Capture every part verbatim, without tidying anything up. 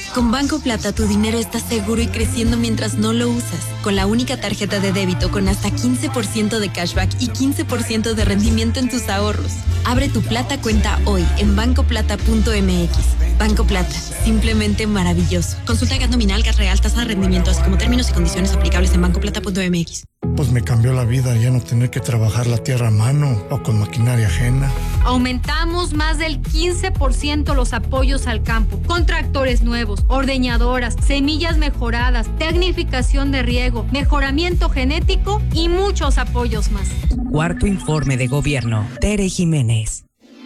Con Banco Plata tu dinero está seguro y creciendo mientras no lo usas. Con la única tarjeta de débito con hasta quince por ciento de cashback y quince por ciento de rendimiento en tus ahorros. Abre tu Plata cuenta hoy en banco plata punto m x. Banco Plata, simplemente maravilloso. Consulta gas nominal, gas real, tasa de rendimiento, así como términos y condiciones aplicables en banco plata punto m x. Pues me cambió la vida ya no tener que trabajar la tierra a mano o con maquinaria ajena. Aumentamos más del quince por ciento los apoyos al campo, con tractores nuevos, ordeñadoras, semillas mejoradas, tecnificación de riego, mejoramiento genético y muchos apoyos más. Cuarto informe de gobierno. Tere Jiménez.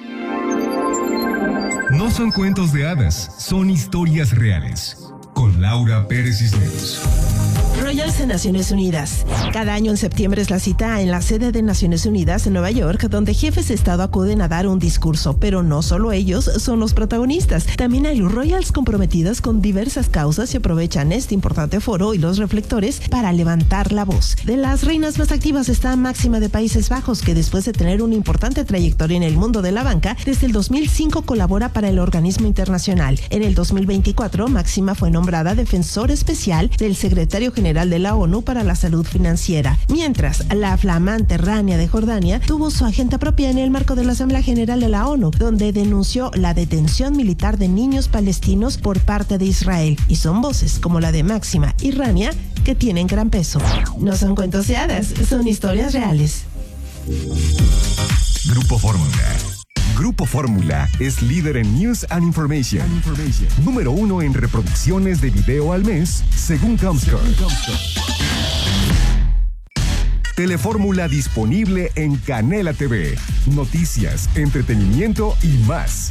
No son cuentos de hadas, son historias reales. Con Laura Pérez Cisneros. Royals en Naciones Unidas. Cada año en septiembre es la cita en la sede de Naciones Unidas en Nueva York, donde jefes de Estado acuden a dar un discurso, pero no solo ellos son los protagonistas. También hay Royals comprometidas con diversas causas y aprovechan este importante foro y los reflectores para levantar la voz. De las reinas más activas está Máxima de Países Bajos, que después de tener una importante trayectoria en el mundo de la banca, desde el dos mil cinco colabora para el organismo internacional. En el dos mil veinticuatro, Máxima fue nombrada defensor especial del secretario general de la ONU para la salud financiera, mientras la flamante Rania de Jordania tuvo su agenda propia en el marco de la Asamblea General de la ONU, donde denunció la detención militar de niños palestinos por parte de Israel, y son voces como la de Máxima y Rania que tienen gran peso. No son cuentos de hadas, son historias reales. Grupo Fórmula. Grupo Fórmula es líder en News and Information. and Information. Número uno en reproducciones de video al mes, según Comscore. Telefórmula disponible en Canela T V. Noticias, entretenimiento y más.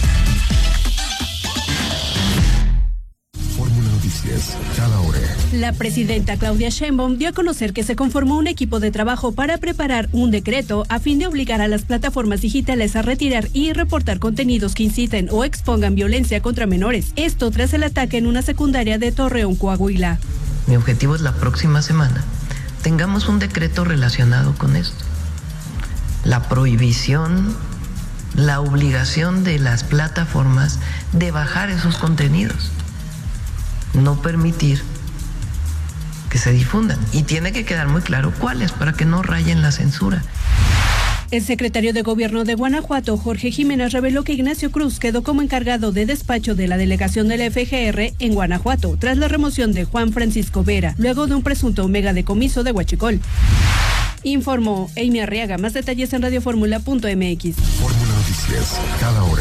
Fórmula Noticias, cada hora. La presidenta Claudia Sheinbaum dio a conocer que se conformó un equipo de trabajo para preparar un decreto a fin de obligar a las plataformas digitales a retirar y reportar contenidos que inciten o expongan violencia contra menores. Esto tras el ataque en una secundaria de Torreón, Coahuila. Mi objetivo es la próxima semana tengamos un decreto relacionado con esto. La prohibición, la obligación de las plataformas de bajar esos contenidos. No permitir que se difundan. Y tiene que quedar muy claro cuáles para que no rayen la censura. El secretario de Gobierno de Guanajuato, Jorge Jiménez, reveló que Ignacio Cruz quedó como encargado de despacho de la delegación de la F G R en Guanajuato, tras la remoción de Juan Francisco Vera, luego de un presunto megadecomiso de huachicol. Informó Amy Arriaga. Más detalles en radioformula punto m x. Fórmula Noticias, cada hora.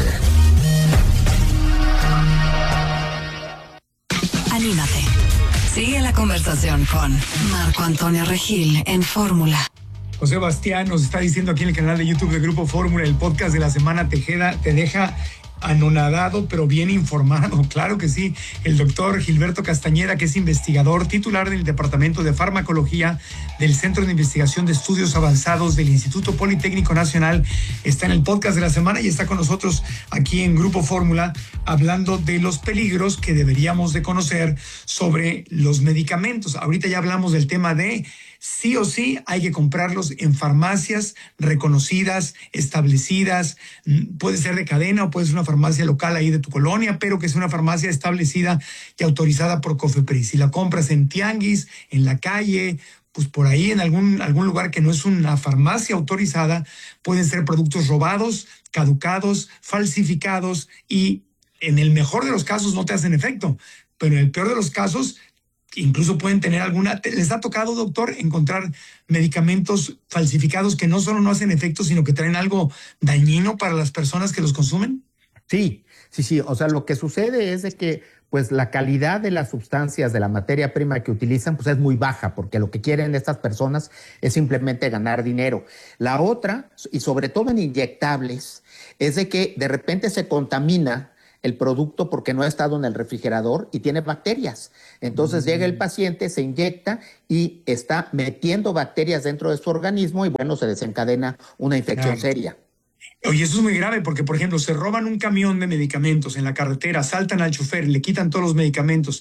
Anímate. Sigue la conversación con Marco Antonio Regil en Fórmula. José Bastián nos está diciendo aquí en el canal de YouTube de Grupo Fórmula, el podcast de la semana Tejeda te deja anonadado, pero bien informado. Claro que sí. El doctor Gilberto Castañeda, que es investigador titular del Departamento de Farmacología del Centro de Investigación de Estudios Avanzados del Instituto Politécnico Nacional, está en el podcast de la semana y está con nosotros aquí en Grupo Fórmula hablando de los peligros que deberíamos de conocer sobre los medicamentos. Ahorita ya hablamos del tema de sí o sí hay que comprarlos en farmacias reconocidas, establecidas. Puede ser de cadena o puede ser una farmacia local ahí de tu colonia, pero que sea una farmacia establecida y autorizada por COFEPRIS. Si la compras en tianguis, en la calle, pues por ahí en algún, algún lugar que no es una farmacia autorizada, pueden ser productos robados, caducados, falsificados y en el mejor de los casos no te hacen efecto, pero en el peor de los casos incluso pueden tener alguna... ¿Les ha tocado, doctor, encontrar medicamentos falsificados que no solo no hacen efecto, sino que traen algo dañino para las personas que los consumen? Sí, sí, sí. O sea, lo que sucede es de que pues la calidad de las sustancias, de la materia prima que utilizan, pues es muy baja, porque lo que quieren estas personas es simplemente ganar dinero. La otra, y sobre todo en inyectables, es de que de repente se contamina el producto porque no ha estado en el refrigerador y tiene bacterias. Entonces mm. llega el paciente, se inyecta y está metiendo bacterias dentro de su organismo y bueno, se desencadena una infección claro. seria. Oye, eso es muy grave porque, por ejemplo, se roban un camión de medicamentos en la carretera, saltan al chofer, le quitan todos los medicamentos,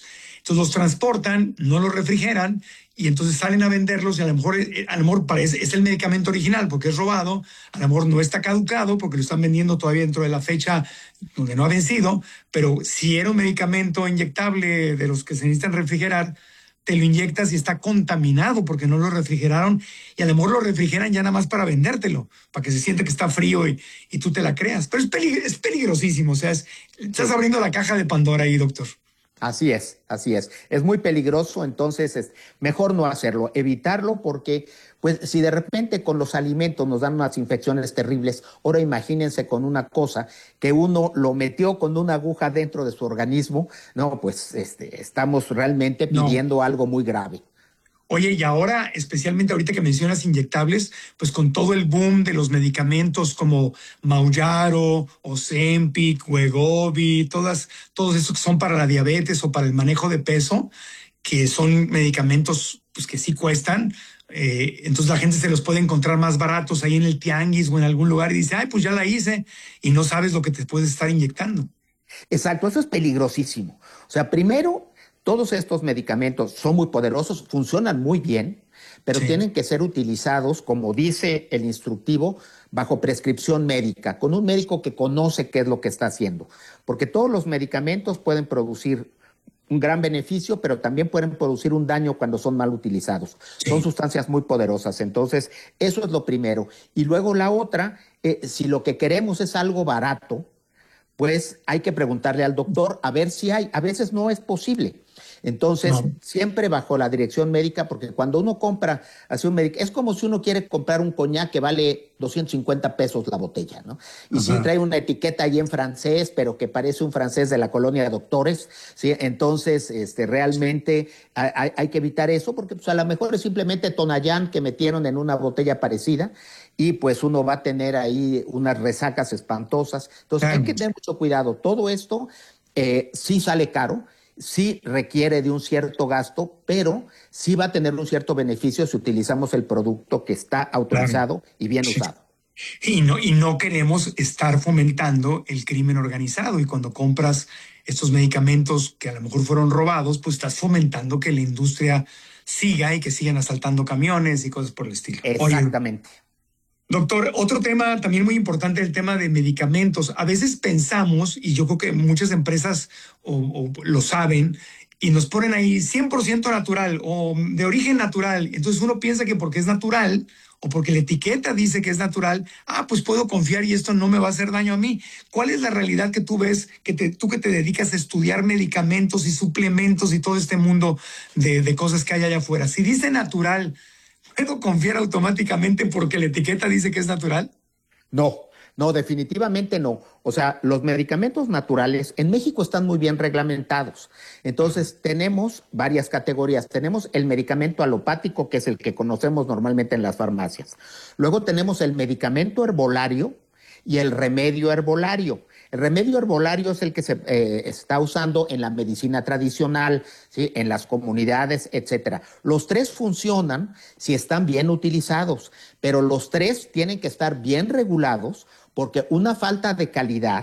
Entonces los transportan, no los refrigeran y entonces salen a venderlos y a lo mejor, a lo mejor parece, es el medicamento original porque es robado, a lo mejor no está caducado porque lo están vendiendo todavía dentro de la fecha donde no ha vencido, pero si era un medicamento inyectable de los que se necesitan refrigerar, te lo inyectas y está contaminado porque no lo refrigeraron y a lo mejor lo refrigeran ya nada más para vendértelo, para que se siente que está frío y, y tú te la creas. Pero es, pelig- es peligrosísimo, o sea, es, estás abriendo la caja de Pandora ahí, doctor. Así es, así es. Es muy peligroso, entonces es mejor no hacerlo, evitarlo porque, pues, si de repente con los alimentos nos dan unas infecciones terribles, ahora imagínense con una cosa que uno lo metió con una aguja dentro de su organismo, no, pues, este, estamos realmente pidiendo no. algo muy grave. Oye, y ahora, especialmente ahorita que mencionas inyectables, pues con todo el boom de los medicamentos como Mounjaro, Ozempic, Wegovy, todas, todos esos que son para la diabetes o para el manejo de peso, que son medicamentos pues que sí cuestan, eh, entonces la gente se los puede encontrar más baratos ahí en el tianguis o en algún lugar y dice, ay, pues ya la hice, y no sabes lo que te puedes estar inyectando. Exacto, eso es peligrosísimo. O sea, primero, todos estos medicamentos son muy poderosos, funcionan muy bien, pero sí. tienen que ser utilizados, como dice el instructivo, bajo prescripción médica, con un médico que conoce qué es lo que está haciendo. Porque todos los medicamentos pueden producir un gran beneficio, pero también pueden producir un daño cuando son mal utilizados. Sí. Son sustancias muy poderosas, entonces eso es lo primero. Y luego la otra, eh, si lo que queremos es algo barato, pues hay que preguntarle al doctor a ver si hay. A veces no es posible. Entonces, no. siempre bajo la dirección médica, porque cuando uno compra así un medicamento, es como si uno quiere comprar un coñac que vale doscientos cincuenta pesos la botella, ¿no? Y si sí trae una etiqueta ahí en francés, pero que parece un francés de la colonia de doctores, ¿sí? Entonces, este, realmente hay, hay que evitar eso, porque pues, a lo mejor es simplemente Tonayán que metieron en una botella parecida, y pues uno va a tener ahí unas resacas espantosas. Entonces, claro. hay que tener mucho cuidado. Todo esto eh, sí sale caro, sí requiere de un cierto gasto, pero sí va a tener un cierto beneficio si utilizamos el producto que está autorizado claro. y bien sí. usado. Y no, y no queremos estar fomentando el crimen organizado. Y cuando compras estos medicamentos que a lo mejor fueron robados, pues estás fomentando que la industria siga y que sigan asaltando camiones y cosas por el estilo. Exactamente. Oye, doctor, otro tema también muy importante, el tema de medicamentos. A veces pensamos, y yo creo que muchas empresas o, o lo saben, y nos ponen ahí cien por ciento natural o de origen natural. Entonces uno piensa que porque es natural o porque la etiqueta dice que es natural, ah, pues puedo confiar y esto no me va a hacer daño a mí. ¿Cuál es la realidad que tú ves, que te, tú que te dedicas a estudiar medicamentos y suplementos y todo este mundo de, de cosas que hay allá afuera? Si dice natural, ¿puedo confiar automáticamente porque la etiqueta dice que es natural? No, no, definitivamente no. O sea, los medicamentos naturales en México están muy bien reglamentados. Entonces, tenemos varias categorías. Tenemos el medicamento alopático, que es el que conocemos normalmente en las farmacias. Luego tenemos el medicamento herbolario y el remedio herbolario. El remedio herbolario es el que se eh, está usando en la medicina tradicional, ¿sí? En las comunidades, etcétera. Los tres funcionan si están bien utilizados, pero los tres tienen que estar bien regulados porque una falta de calidad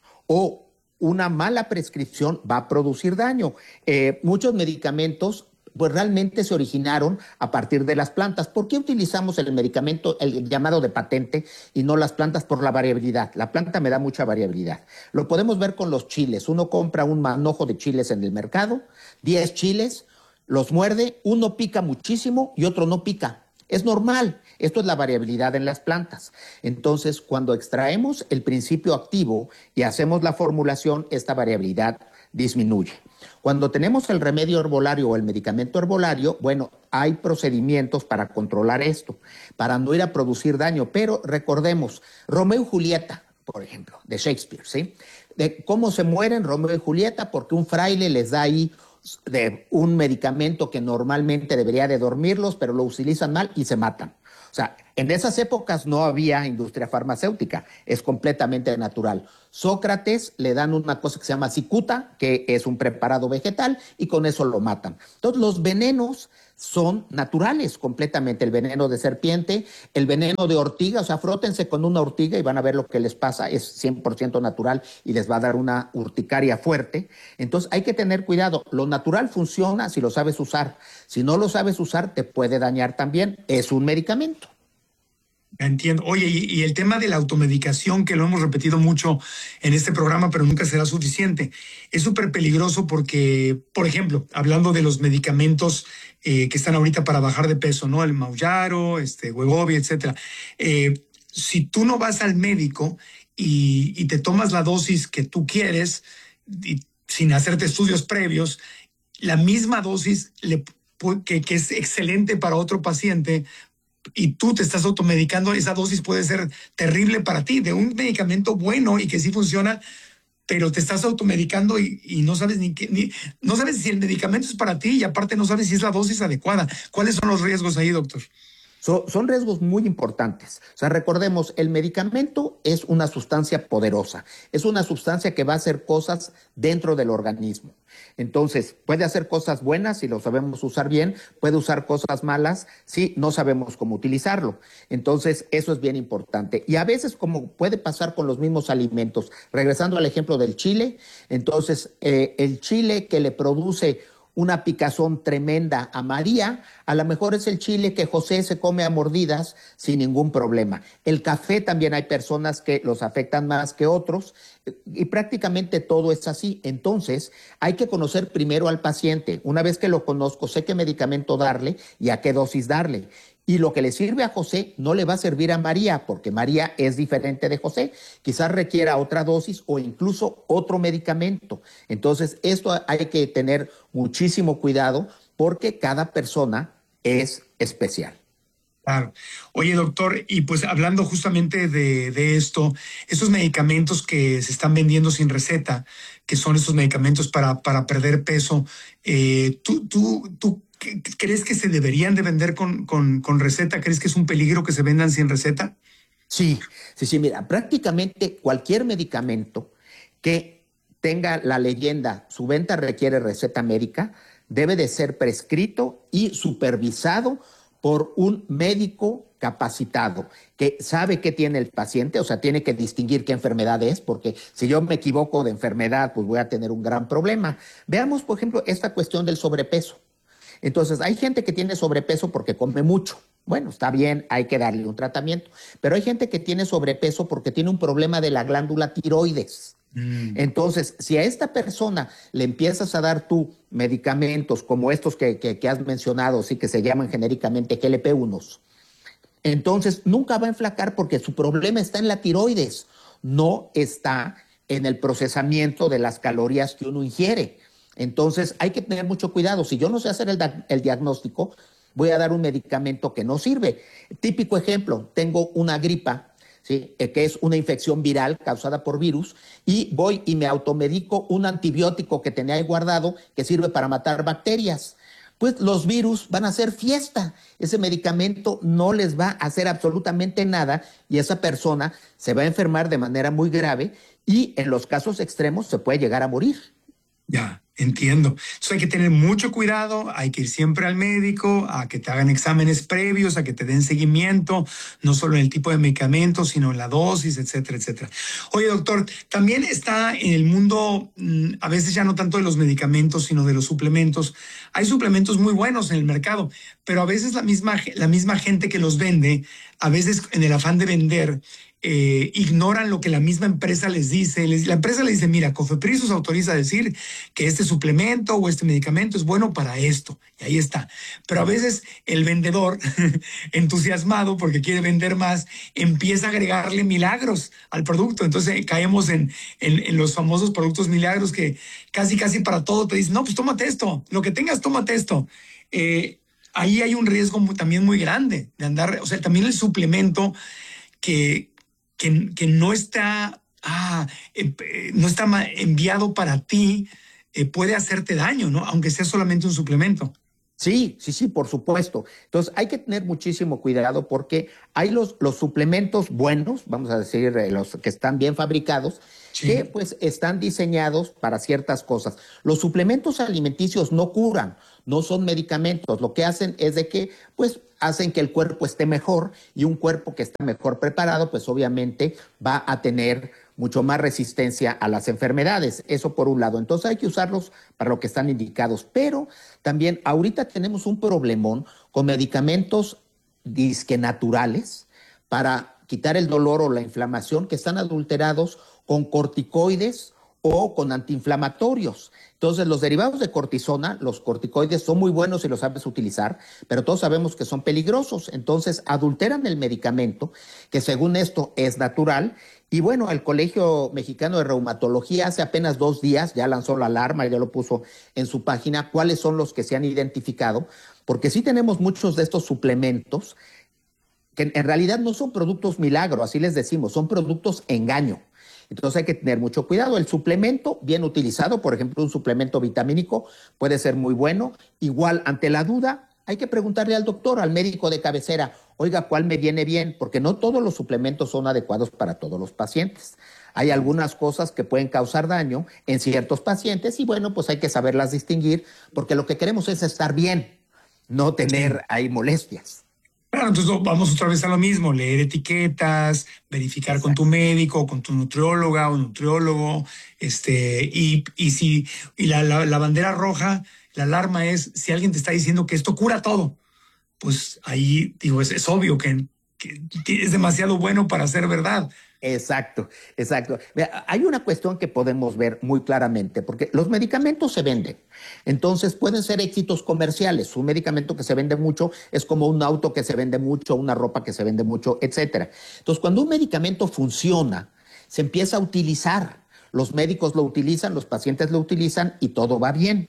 o una mala prescripción va a producir daño. Eh, muchos medicamentos pues realmente se originaron a partir de las plantas. ¿Por qué utilizamos el medicamento, el llamado de patente, y no las plantas? Por la variabilidad. La planta me da mucha variabilidad. Lo podemos ver con los chiles. Uno compra un manojo de chiles en el mercado, diez chiles, los muerde, uno pica muchísimo y otro no pica. Es normal. Esto es la variabilidad en las plantas. Entonces, cuando extraemos el principio activo y hacemos la formulación, esta variabilidad disminuye. Cuando tenemos el remedio herbolario o el medicamento herbolario, bueno, hay procedimientos para controlar esto, para no ir a producir daño. Pero recordemos, Romeo y Julieta, por ejemplo, de Shakespeare, ¿sí? De cómo se mueren Romeo y Julieta porque un fraile les da ahí de un medicamento que normalmente debería de dormirlos, pero lo utilizan mal y se matan. O sea, En esas épocas no había industria farmacéutica, es completamente natural. Sócrates le dan una cosa que se llama cicuta, que es un preparado vegetal, y con eso lo matan. Entonces los venenos son naturales completamente, el veneno de serpiente, el veneno de ortiga, o sea, frótense con una ortiga y van a ver lo que les pasa, es cien por ciento natural y les va a dar una urticaria fuerte. Entonces hay que tener cuidado, lo natural funciona si lo sabes usar, si no lo sabes usar te puede dañar también, es un medicamento. Entiendo. Oye, y, y el tema de la automedicación, que lo hemos repetido mucho en este programa, pero nunca será suficiente. Es súper peligroso porque, por ejemplo, hablando de los medicamentos eh, que están ahorita para bajar de peso, ¿no? El Mounjaro, este, Wegovy, etcétera. Eh, si tú no vas al médico y, y te tomas la dosis que tú quieres, y, sin hacerte estudios previos, la misma dosis le, que, que es excelente para otro paciente, y tú te estás automedicando, esa dosis puede ser terrible para ti, de un medicamento bueno y que sí funciona, pero te estás automedicando y, y no sabes ni qué, ni, no sabes si el medicamento es para ti y aparte no sabes si es la dosis adecuada. ¿Cuáles son los riesgos ahí, doctor? So, son riesgos muy importantes. O sea, recordemos, el medicamento es una sustancia poderosa, es una sustancia que va a hacer cosas dentro del organismo. Entonces, puede hacer cosas buenas si lo sabemos usar bien, puede usar cosas malas si no sabemos cómo utilizarlo. Entonces, eso es bien importante. Y a veces, como puede pasar con los mismos alimentos, regresando al ejemplo del chile, entonces, eh, el chile que le produce una picazón tremenda a María, a lo mejor es el chile que José se come a mordidas sin ningún problema. El café también hay personas que los afectan más que otros y prácticamente todo es así. Entonces hay que conocer primero al paciente. Una vez que lo conozco, sé qué medicamento darle y a qué dosis darle. Y lo que le sirve a José no le va a servir a María, porque María es diferente de José. Quizás requiera otra dosis o incluso otro medicamento. Entonces, esto hay que tener muchísimo cuidado porque cada persona es especial. Claro. Oye, doctor, y pues hablando justamente de, de esto, estos medicamentos que se están vendiendo sin receta, que son estos medicamentos para, para perder peso, eh, ¿tú, tú, tú ¿crees que se deberían de vender con, con, con receta? ¿Crees que es un peligro que se vendan sin receta? Sí, sí, sí, mira, prácticamente cualquier medicamento que tenga la leyenda, su venta requiere receta médica, debe de ser prescrito y supervisado por un médico capacitado que sabe qué tiene el paciente, o sea, tiene que distinguir qué enfermedad es, porque si yo me equivoco de enfermedad, pues voy a tener un gran problema. Veamos, por ejemplo, esta cuestión del sobrepeso. Entonces, hay gente que tiene sobrepeso porque come mucho. Bueno, está bien, hay que darle un tratamiento. Pero hay gente que tiene sobrepeso porque tiene un problema de la glándula tiroides. Mm. Entonces, si a esta persona le empiezas a dar tú medicamentos como estos que, que, que has mencionado, sí, que se llaman genéricamente G L P uno, entonces nunca va a enflacar porque su problema está en la tiroides, no está en el procesamiento de las calorías que uno ingiere. Entonces hay que tener mucho cuidado. Si yo no sé hacer el, el diagnóstico, voy a dar un medicamento que no sirve. Típico ejemplo, tengo una gripa, ¿sí? eh, que es una infección viral causada por virus, y voy y me automedico un antibiótico que tenía ahí guardado que sirve para matar bacterias. Pues los virus van a hacer fiesta. Ese medicamento no les va a hacer absolutamente nada y esa persona se va a enfermar de manera muy grave y en los casos extremos se puede llegar a morir. Ya, entiendo. Entonces hay que tener mucho cuidado, hay que ir siempre al médico, a que te hagan exámenes previos, a que te den seguimiento, no solo en el tipo de medicamento, sino en la dosis, etcétera, etcétera. Oye, doctor, también está en el mundo, a veces ya no tanto de los medicamentos, sino de los suplementos. Hay suplementos muy buenos en el mercado, pero a veces la misma, la misma gente que los vende, a veces en el afán de vender, Eh, ignoran lo que la misma empresa les dice. Les, la empresa les dice, mira, Cofepris os autoriza a decir que este suplemento o este medicamento es bueno para esto. Y ahí está. Pero a veces el vendedor, entusiasmado porque quiere vender más, empieza a agregarle milagros al producto. Entonces caemos en, en, en los famosos productos milagros que casi, casi para todo te dicen, no, pues tómate esto. Lo que tengas, tómate esto. Eh, ahí hay un riesgo muy, también muy grande de andar, o sea, también el suplemento que... Que, que no está, ah, eh, no está enviado para ti, eh, puede hacerte daño, ¿no? Aunque sea solamente un suplemento. Sí, sí, sí, por supuesto. Entonces hay que tener muchísimo cuidado porque hay los, los suplementos buenos, vamos a decir, eh, los que están bien fabricados, sí, que pues están diseñados para ciertas cosas. Los suplementos alimenticios no curan, no son medicamentos. Lo que hacen es de que pues hacen que el cuerpo esté mejor, y un cuerpo que está mejor preparado pues obviamente va a tener mucho más resistencia a las enfermedades. Eso por un lado. Entonces hay que usarlos para lo que están indicados. Pero también ahorita tenemos un problemón con medicamentos disque naturales para quitar el dolor o la inflamación, que están adulterados con corticoides o con antiinflamatorios. Entonces, los derivados de cortisona, los corticoides, son muy buenos si los sabes utilizar, pero todos sabemos que son peligrosos. Entonces, adulteran el medicamento, que según esto es natural. Y bueno, el Colegio Mexicano de Reumatología hace apenas dos días ya lanzó la alarma, ya lo puso en su página, cuáles son los que se han identificado, porque sí tenemos muchos de estos suplementos que en realidad no son productos milagro, así les decimos, son productos engaño. Entonces hay que tener mucho cuidado. El suplemento bien utilizado, por ejemplo, un suplemento vitamínico puede ser muy bueno. Igual, ante la duda, hay que preguntarle al doctor, al médico de cabecera, oiga, ¿cuál me viene bien? Porque no todos los suplementos son adecuados para todos los pacientes. Hay algunas cosas que pueden causar daño en ciertos pacientes y bueno, pues hay que saberlas distinguir, porque lo que queremos es estar bien, no tener ahí molestias. Claro, entonces vamos otra vez a lo mismo, leer etiquetas, verificar Exacto. con tu médico, con tu nutrióloga o nutriólogo, este, y, y si y la, la, la bandera roja, la alarma es si alguien te está diciendo que esto cura todo, pues ahí digo, es, es obvio que, que, que es demasiado bueno para ser verdad. Exacto, exacto. Mira, hay una cuestión que podemos ver muy claramente, porque los medicamentos se venden, entonces pueden ser éxitos comerciales. Un medicamento que se vende mucho es como un auto que se vende mucho, una ropa que se vende mucho, etcétera. Entonces, cuando un medicamento funciona, se empieza a utilizar. Los médicos lo utilizan, los pacientes lo utilizan y todo va bien.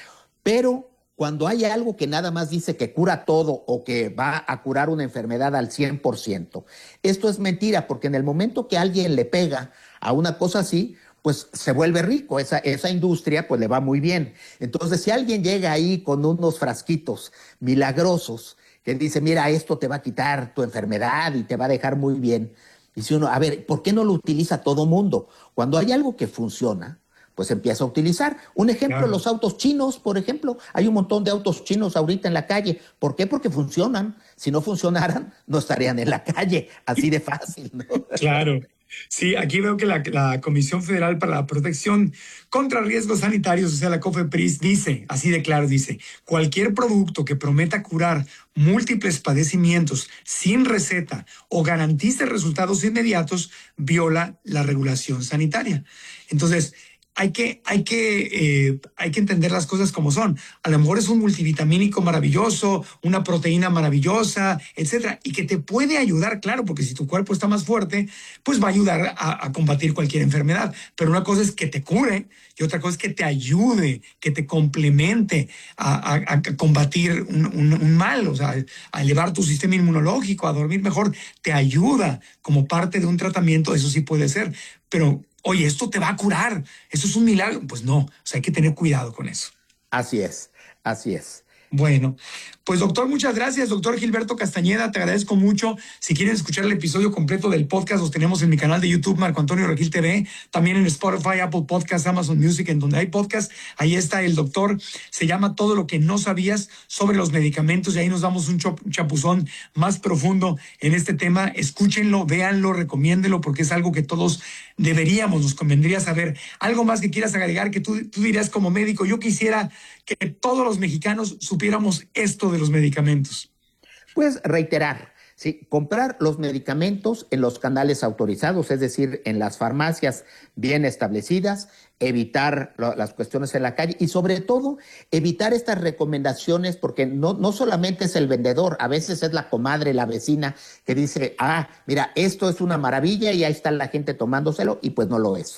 Pero cuando hay algo que nada más dice que cura todo o que va a curar una enfermedad al cien por ciento, esto es mentira, porque en el momento que alguien le pega a una cosa así, pues se vuelve rico, esa, esa industria pues le va muy bien. Entonces, si alguien llega ahí con unos frasquitos milagrosos que dice, mira, esto te va a quitar tu enfermedad y te va a dejar muy bien, dice uno, a ver, ¿por qué no lo utiliza todo mundo? Cuando hay algo que funciona, pues empieza a utilizar. Un ejemplo, claro. Los autos chinos, por ejemplo. Hay un montón de autos chinos ahorita en la calle. ¿Por qué? Porque funcionan. Si no funcionaran, no estarían en la calle. Así de fácil, ¿no? Claro. Sí, aquí veo que la, la Comisión Federal para la Protección contra Riesgos Sanitarios, o sea, la COFEPRIS, dice, así de claro, dice, cualquier producto que prometa curar múltiples padecimientos sin receta o garantice resultados inmediatos viola la regulación sanitaria. Entonces, Hay que, hay, que, eh, hay que entender las cosas como son. A lo mejor es un multivitamínico maravilloso, una proteína maravillosa, etcétera, y que te puede ayudar, claro, porque si tu cuerpo está más fuerte, pues va a ayudar a, a combatir cualquier enfermedad. Pero una cosa es que te cure y otra cosa es que te ayude, que te complemente a, a, a combatir un, un, un mal, o sea, a elevar tu sistema inmunológico, a dormir mejor. Te ayuda como parte de un tratamiento, eso sí puede ser, pero oye, esto te va a curar, eso es un milagro. Pues no, o sea, hay que tener cuidado con eso. Así es, así es. Bueno, pues doctor, muchas gracias, doctor Gilberto Castañeda, te agradezco mucho. Si quieren escuchar el episodio completo del podcast, los tenemos en mi canal de YouTube, Marco Antonio Regil T V, también en Spotify, Apple Podcasts, Amazon Music, en donde hay podcast. Ahí está el doctor, se llama Todo lo que no sabías sobre los medicamentos, y ahí nos damos un chapuzón más profundo en este tema. Escúchenlo, véanlo, recomiéndenlo, porque es algo que todos deberíamos, nos convendría saber. Algo más que quieras agregar, que tú, tú dirías como médico, yo quisiera que todos los mexicanos supiéramos esto de los medicamentos. Pues reiterar, sí, comprar los medicamentos en los canales autorizados, es decir, en las farmacias bien establecidas, evitar lo, las cuestiones en la calle y sobre todo evitar estas recomendaciones, porque no, no solamente es el vendedor, a veces es la comadre, la vecina que dice, ah, mira, esto es una maravilla y ahí está la gente tomándoselo y pues no lo es.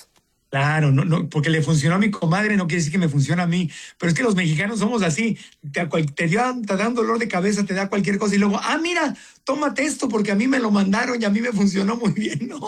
Claro, no, no, porque le funcionó a mi comadre, no quiere decir que me funcione a mí. Pero es que los mexicanos somos así. Te, te, dio, te da un dolor de cabeza, te da cualquier cosa y luego, ah, mira, tómate esto porque a mí me lo mandaron y a mí me funcionó muy bien. No,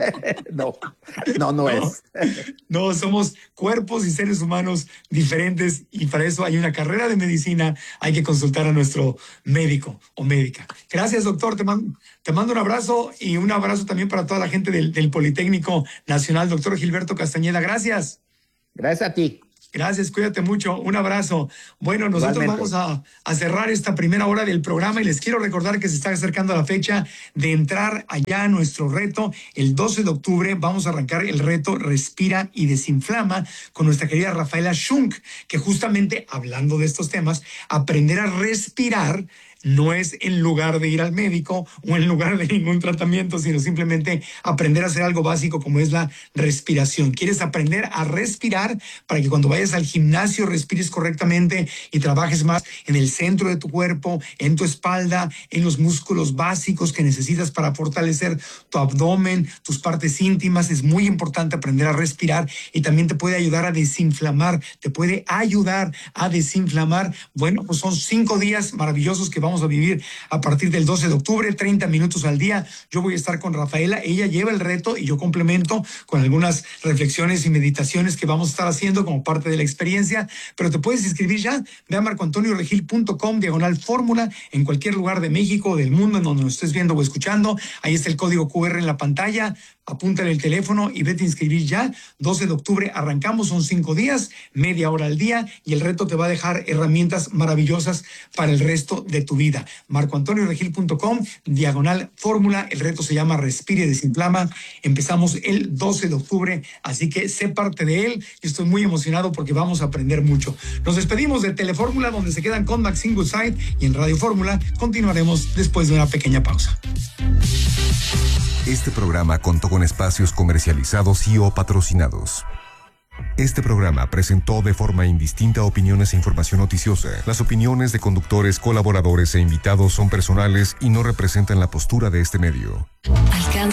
no, no, no, no es. No, somos cuerpos y seres humanos diferentes y para eso hay una carrera de medicina. Hay que consultar a nuestro médico o médica. Gracias, doctor. Te mando, te mando un abrazo y un abrazo también para toda la gente del, del Politécnico Nacional, doctor Gilberto Castañeda. Gracias. Gracias a ti. Gracias, cuídate mucho. Un abrazo. Bueno, nosotros Igualmente. vamos a, a cerrar esta primera hora del programa y les quiero recordar que se está acercando la fecha de entrar allá a nuestro reto. El doce de octubre vamos a arrancar el reto Respira y Desinflama con nuestra querida Rafaela Schunk, que justamente hablando de estos temas, aprender a respirar no es en lugar de ir al médico o en lugar de ningún tratamiento, sino simplemente aprender a hacer algo básico como es la respiración. ¿Quieres aprender a respirar para que cuando vayas al gimnasio respires correctamente y trabajes más en el centro de tu cuerpo, en tu espalda, en los músculos básicos que necesitas para fortalecer tu abdomen, tus partes íntimas? Es muy importante aprender a respirar y también te puede ayudar a desinflamar, te puede ayudar a desinflamar. Bueno, pues son cinco días maravillosos que vamos a vivir a partir del doce de octubre, treinta minutos al día. Yo voy a estar con Rafaela, ella lleva el reto y yo complemento con algunas reflexiones y meditaciones que vamos a estar haciendo como parte de la experiencia, pero te puedes inscribir ya, ve a marcoantonioregil.com, diagonal fórmula, en cualquier lugar de México o del mundo en donde nos estés viendo o escuchando. Ahí está el código cu erre en la pantalla. Apúntale el teléfono y vete a inscribir ya. doce de octubre arrancamos, son cinco días, media hora al día y el reto te va a dejar herramientas maravillosas para el resto de tu vida. marcoantonioregil.com, diagonal fórmula. El reto se llama Respire y Desinflama. Empezamos el doce de octubre, así que sé parte de él. Y estoy muy emocionado porque vamos a aprender mucho. Nos despedimos de Telefórmula, donde se quedan con Maxine Goodside, y en Radio Fórmula continuaremos después de una pequeña pausa. Este programa contó con espacios comercializados y o patrocinados. Este programa presentó de forma indistinta opiniones e información noticiosa. Las opiniones de conductores, colaboradores e invitados son personales y no representan la postura de este medio. Alcanza